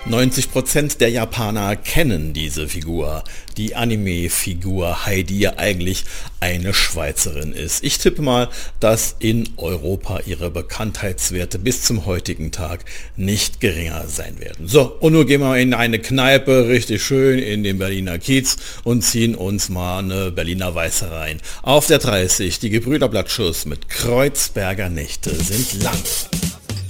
90% der Japaner kennen diese Figur, die Anime-Figur Heidi ja eigentlich eine Schweizerin ist. Ich tippe mal, dass in Europa ihre Bekanntheitswerte bis zum heutigen Tag nicht geringer sein werden. So, und nun gehen wir in eine Kneipe, richtig schön in den Berliner Kiez und ziehen uns mal eine Berliner Weiße rein. Auf der 30, die Gebrüder Blattschuss mit Kreuzberger Nächte sind lang.